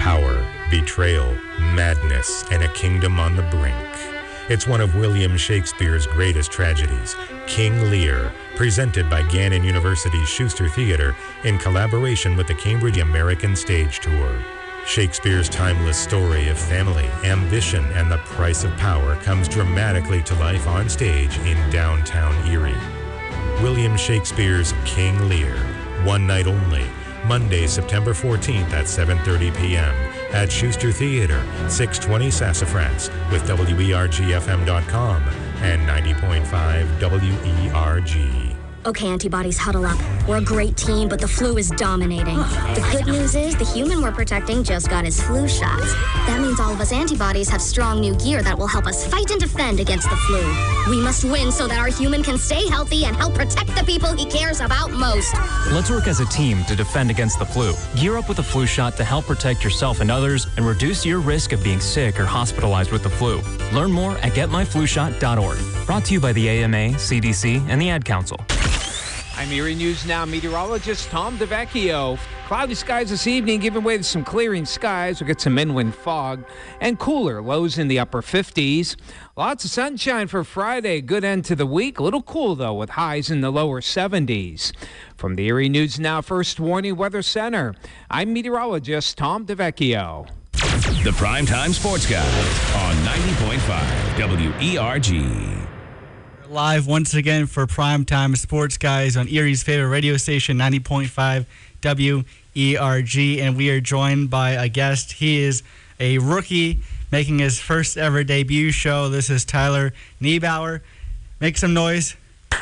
power, betrayal, madness, and a kingdom on the brink. It's one of William Shakespeare's greatest tragedies, King Lear, presented by Gannon University's Schuster Theater in collaboration with the Cambridge American Stage Tour. Shakespeare's timeless story of family, ambition, and the price of power comes dramatically to life on stage in downtown Erie. William Shakespeare's King Lear, one night only, Monday, September 14th at 7:30 p.m. at Schuster Theater, 620 Sassafras, with WERGFM.com and 90.5 WERG. Okay, antibodies, huddle up. We're a great team, but the flu is dominating. The good news is the human we're protecting just got his flu shot. That means all of us antibodies have strong new gear that will help us fight and defend against the flu. We must win so that our human can stay healthy and help protect the people he cares about most. Let's work as a team to defend against the flu. Gear up with a flu shot to help protect yourself and others and reduce your risk of being sick or hospitalized with the flu. Learn more at getmyflushot.org. Brought to you by the AMA, CDC, and the Ad Council. I'm Erie News Now meteorologist Tom DeVecchio. Cloudy skies this evening, giving way to some clearing skies. We'll get some inland fog and cooler lows in the upper 50s. Lots of sunshine for Friday. Good end to the week. A little cool, though, with highs in the lower 70s. From the Erie News Now First Warning Weather Center, I'm meteorologist Tom DeVecchio. The Primetime Sports Guy on 90.5 WERG. Live once again for Primetime Sports Guys on Erie's favorite radio station, 90.5 WERG, and we are joined by a guest. He is a rookie making his first ever debut show. This is Tyler Niebauer. Make some noise. All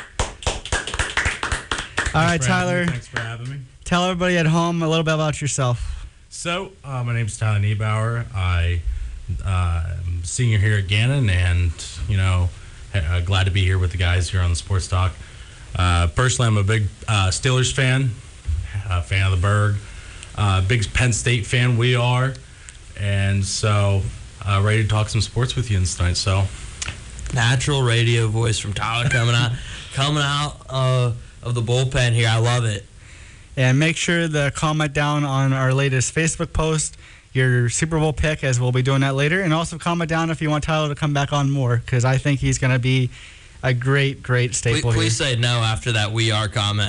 right, Tyler. Thanks for having me. Tell everybody at home a little bit about yourself. So, my name's Tyler Niebauer. I'm a senior here at Gannon, and, glad to be here with the guys here on the Sports Talk. Personally, I'm a big Steelers fan, fan of the Berg, big Penn State fan we are, and so ready to talk some sports with you tonight. So, natural radio voice from Tyler coming out of the bullpen here. I love it. And make sure to comment down on our latest Facebook post your Super Bowl pick, as we'll be doing that later. And also comment down if you want Tyler to come back on more, because I think he's going to be a great staple here. Please say no after that "we are" comment.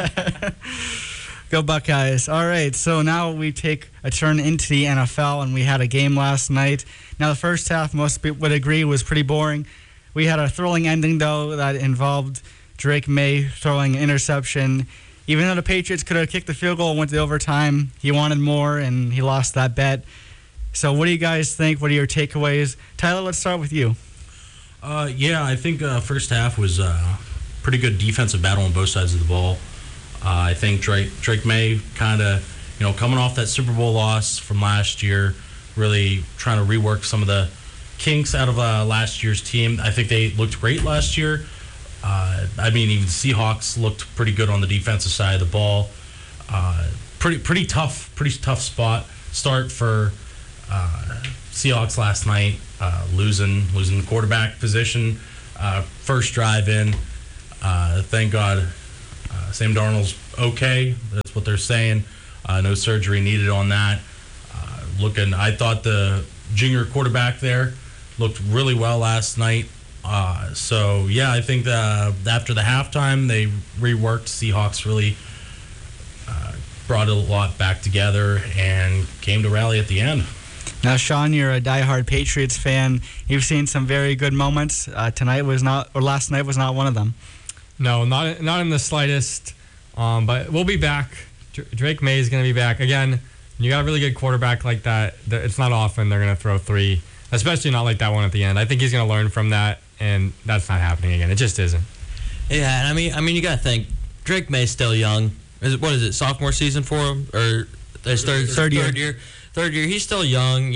Go Buckeyes. All right, so now we take a turn into the NFL, and we had a game last night. Now, the first half, most people would agree, was pretty boring. We had a thrilling ending, though, that involved Drake May throwing an interception. Even though the Patriots could have kicked the field goal and went to overtime, he wanted more, and he lost that bet. So what do you guys think? What are your takeaways? Tyler, let's start with you. I think first half was a pretty good defensive battle on both sides of the ball. I think Drake May kind of, coming off that Super Bowl loss from last year, really trying to rework some of the kinks out of last year's team. I think they looked great last year. Even the Seahawks looked pretty good on the defensive side of the ball. Pretty tough start for Seahawks last night, losing the quarterback position. First drive in, thank God, Sam Darnold's okay. That's what they're saying. No surgery needed on that. I thought the junior quarterback there looked really well last night. I think after the halftime, they reworked. Seahawks really brought a lot back together and came to rally at the end. Now, Sean, you're a diehard Patriots fan. You've seen some very good moments. Last night was not one of them. No, not in the slightest. But we'll be back. Drake May is going to be back again. You got a really good quarterback like that. It's not often they're going to throw three, especially not like that one at the end. I think he's going to learn from that. And that's not happening again. It just isn't. Yeah, and I mean, you got to think Drake May's still young. What is it? Sophomore season for him, or his third year? Third year. He's still young.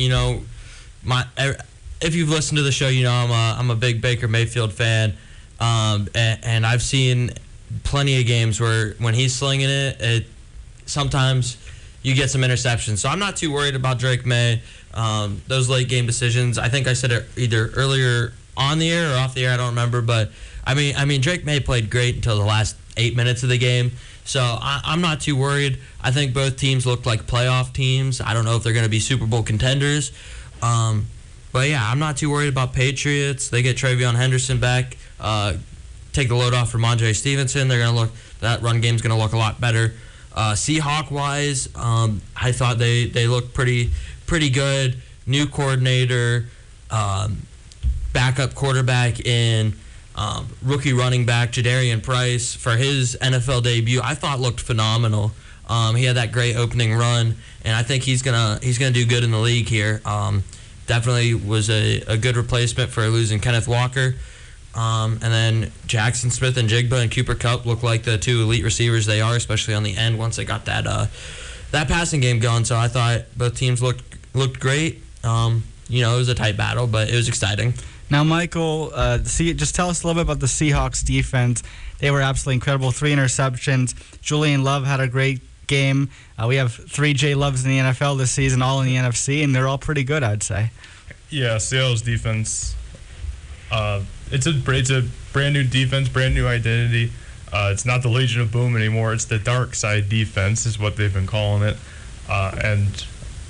If you've listened to the show, I'm a big Baker Mayfield fan, and I've seen plenty of games where when he's slinging it, sometimes you get some interceptions. So I'm not too worried about Drake May. Those late game decisions. I think I said it either earlier on the air or off the air, I don't remember, but I mean Drake May played great until the last 8 minutes of the game. So I'm not too worried. I think both teams look like playoff teams. I don't know if they're going to be Super Bowl contenders. But, yeah, I'm not too worried about Patriots. They get Travion Henderson back. Take the load off from Ramondre Stevenson. That run game's going to look a lot better. Seahawk-wise, I thought they looked pretty good. New coordinator, backup quarterback in rookie running back Jadarian Price for his NFL debut. I thought looked phenomenal. He had that great opening run, and I think he's gonna do good in the league here. Definitely was a good replacement for losing Kenneth Walker. And then Jackson Smith and Jigba and Cooper Kupp look like the two elite receivers they are, especially on the end once they got that passing game going. So I thought both teams looked great. It was a tight battle, but it was exciting. Now, Michael, just tell us a little bit about the Seahawks defense. They were absolutely incredible. 3 interceptions. Julian Love had a great game. We have 3 J Loves in the NFL this season, all in the NFC, and they're all pretty good, I'd say. Yeah, Seattle's defense, it's a brand new defense, brand new identity. It's not the Legion of Boom anymore. It's the Dark Side defense is what they've been calling it. And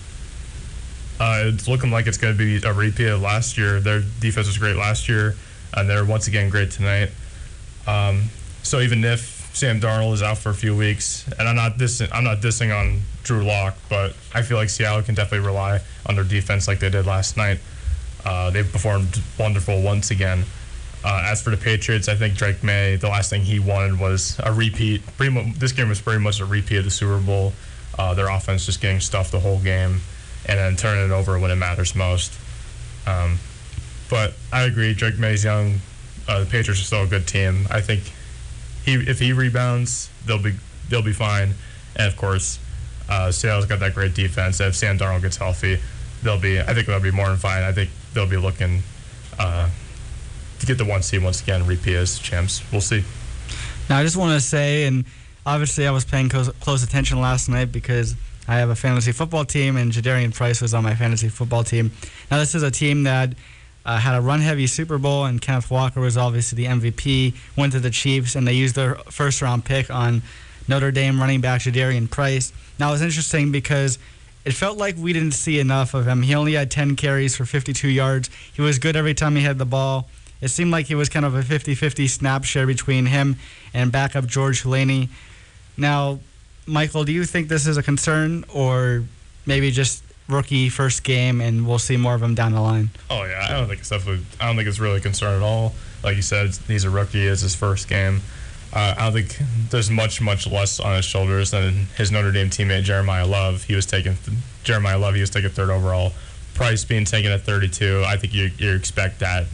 it's looking like it's going to be a repeat of last year. Their defense was great last year, and they're once again great tonight. So even if Sam Darnold is out for a few weeks, and I'm not dissing on Drew Lock, but I feel like Seattle can definitely rely on their defense like they did last night. They performed wonderful once again. As for the Patriots, I think Drake May, the last thing he wanted was a repeat. This game was pretty much a repeat of the Super Bowl. Their offense just getting stuffed the whole game and then turning it over when it matters most. But I agree, Drake May's young. The Patriots are still a good team. I think if he rebounds, they'll be fine. And of course, Seattle's got that great defense. If Sam Darnold gets healthy, I think they'll be more than fine. I think they'll be looking to get the 1 seed once again, repeat as champs. We'll see. Now, I just want to say, and obviously I was paying close attention last night because I have a fantasy football team, and Jadarian Price was on my fantasy football team. Now, this is a team that had a run-heavy Super Bowl, and Kenneth Walker was obviously the MVP, went to the Chiefs, and they used their first-round pick on Notre Dame running back Jadarian Price. Now, it was interesting because it felt like we didn't see enough of him. He only had 10 carries for 52 yards. He was good every time he had the ball. It seemed like it was kind of a 50-50 snap share between him and backup George Hulani. Now, Michael, do you think this is a concern, or maybe just rookie first game and we'll see more of him down the line? Oh yeah, I don't think it's really a concern at all. Like you said, he's a rookie. It's his first game. I don't think there's much less on his shoulders than his Notre Dame teammate Jeremiah Love. He was taken third overall. Price being taken at 32. I think you expect that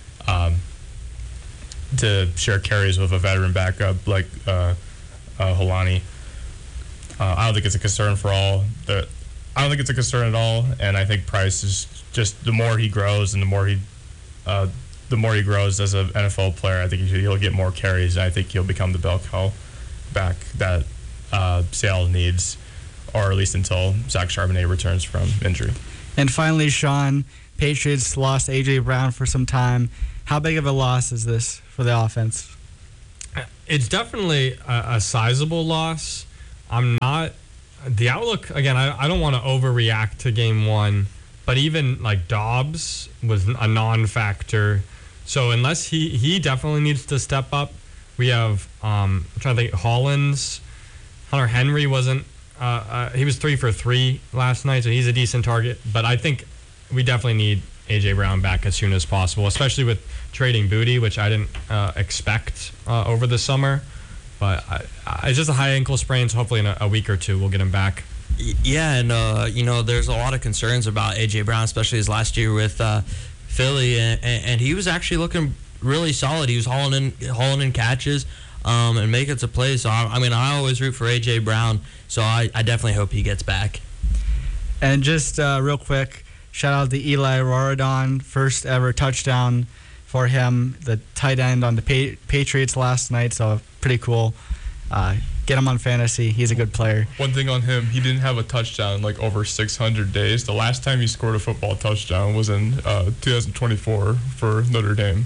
to share carries with a veteran backup like Hulani. I don't think it's a concern I don't think it's a concern at all, and I think Price is just the more he grows and the more he grows as an NFL player, I think he'll get more carries, and I think he'll become the bell cow back that Seattle needs, or at least until Zach Charbonnet returns from injury. And finally, Sean, Patriots lost A.J. Brown for some time. How big of a loss is this for the offense? It's definitely a sizable loss. The outlook, again, I don't want to overreact to game one, but even like Dobbs was a non-factor. So unless he definitely needs to step up, we have, I'm trying to think, Hollins. Hunter Henry wasn't, he was 3 for 3 last night, so he's a decent target. But I think we definitely need A.J. Brown back as soon as possible, especially with trading Booty, which I didn't expect over the summer. But it's just a high ankle sprain, so hopefully in a week or two we'll get him back. Yeah, and there's a lot of concerns about A.J. Brown, especially his last year with Philly, and he was actually looking really solid. He was hauling in catches and making some plays. So I always root for A.J. Brown, so I definitely hope he gets back. And just real quick, shout out to Eli Rorodon, first ever touchdown for him, the tight end on the Patriots last night, so pretty cool. Get him on fantasy. He's a good player. One thing on him, he didn't have a touchdown like over 600 days. The last time he scored a football touchdown was in 2024 for Notre Dame.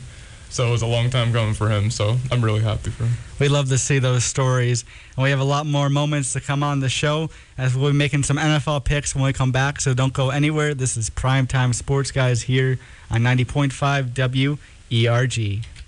So it was a long time coming for him. So I'm really happy for him. We love to see those stories. And we have a lot more moments to come on the show as we'll be making some NFL picks when we come back. So don't go anywhere. This is Primetime Sports Guys here on 90.5 WERG.